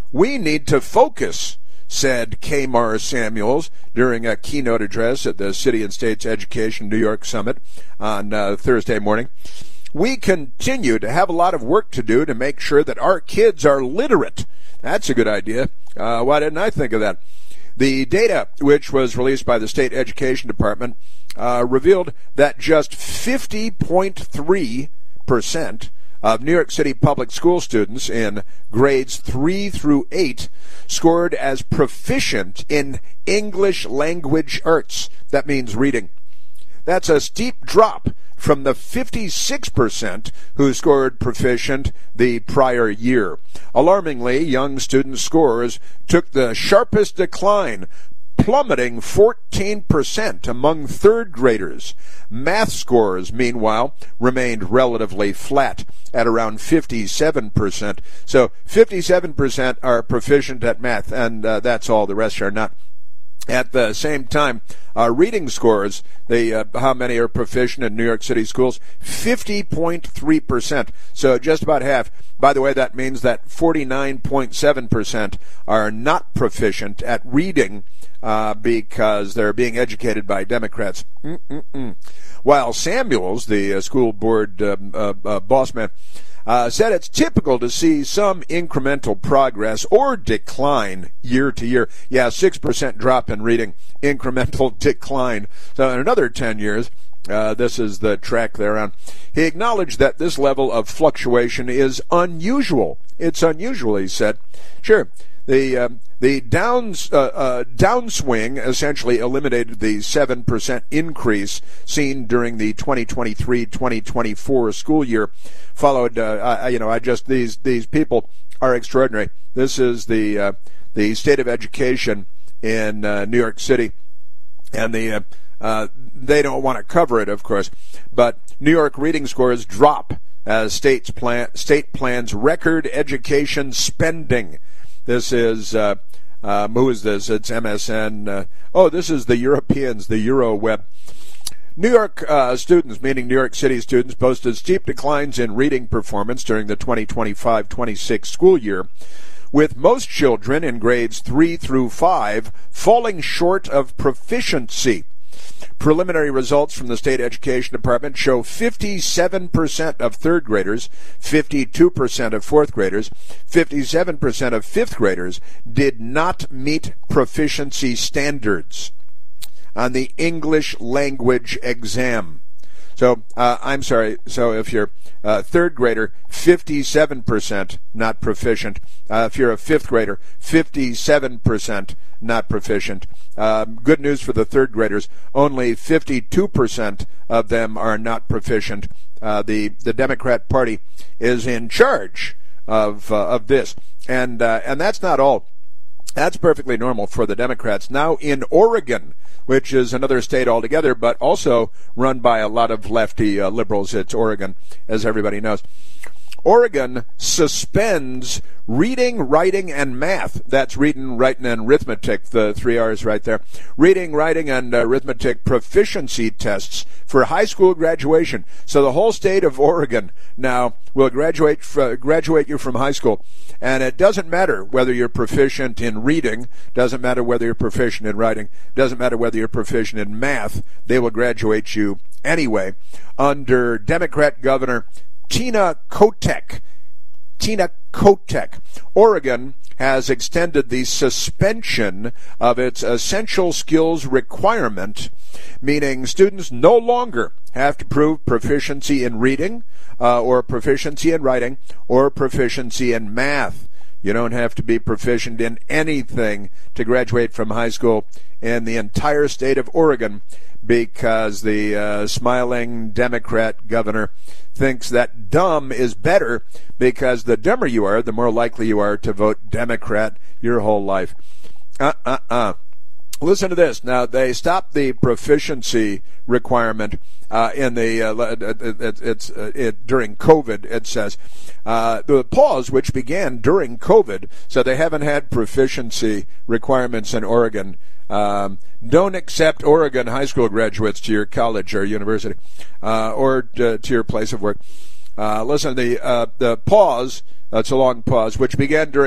We need to focus, said Kamar Samuels during a keynote address at the City and States Education New York Summit on Thursday morning. We continue to have a lot of work to do to make sure that our kids are literate. That's a good idea. Why didn't I think of that? The data, which was released by the State Education Department, revealed that just 50.3% of New York City public school students in grades 3 through 8 scored as proficient in English language arts. That means reading. That's a steep drop from the 56% who scored proficient the prior year. Alarmingly, young student scores took the sharpest decline, plummeting 14% among third graders. Math scores, meanwhile, remained relatively flat at around 57%. So 57% are proficient at math, and that's all. The rest are not. At the same time, reading scores, how many are proficient in New York City schools? 50.3%. So just about half. By the way, that means that 49.7% are not proficient at reading because they're being educated by Democrats. While Samuels, the school board boss man, said it's typical to see some incremental progress or decline year to year. Yeah, 6% drop in reading, incremental decline. So in another 10 years, this is the track they're on. He acknowledged that this level of fluctuation is unusual. It's unusual, he said. Sure. The downswing essentially eliminated the 7% increase seen during the 2023-2024 school year. Followed, these people are extraordinary. This is the state of education in New York City, and they don't want to cover it, of course. But New York reading scores drop as state plans record education spending. This is, who is this? It's MSN. This is the Europeans, the Euroweb. New York students, meaning New York City students, posted steep declines in reading performance during the 2025-26 school year, with most children in grades 3 through 5 falling short of proficiency. Preliminary results from the State Education Department show 57% of third graders, 52% of fourth graders, 57% of fifth graders did not meet proficiency standards on the English language exam. So, I'm sorry, so if you're a third grader, 57% not proficient. If you're a fifth grader, 57% not proficient. Good news for the third graders, only 52% of them are not proficient. The Democrat Party is in charge of this. And that's not all. That's perfectly normal for the Democrats. Now in Oregon, which is another state altogether, but also run by a lot of lefty liberals. It's Oregon, as everybody knows. Oregon suspends reading, writing, and math. That's reading, writing, and arithmetic, the 3 R's right there. Reading, writing, and arithmetic proficiency tests for high school graduation. So the whole state of Oregon now will graduate you from high school. And it doesn't matter whether you're proficient in reading, doesn't matter whether you're proficient in writing, doesn't matter whether you're proficient in math. They will graduate you anyway. Under Democrat Governor Tina Kotek, Oregon has extended the suspension of its essential skills requirement, meaning students no longer have to prove proficiency in reading or proficiency in writing or proficiency in math. You don't have to be proficient in anything to graduate from high school in the entire state of Oregon because the smiling Democrat governor thinks that dumb is better because the dumber you are, the more likely you are to vote Democrat your whole life. Listen to this. Now, they stopped the proficiency requirement during COVID, it says. The pause, which began during COVID, so they haven't had proficiency requirements in Oregon. Don't accept Oregon high school graduates to your college or university or to your place of work. Listen, the pause, it's a long pause, which began during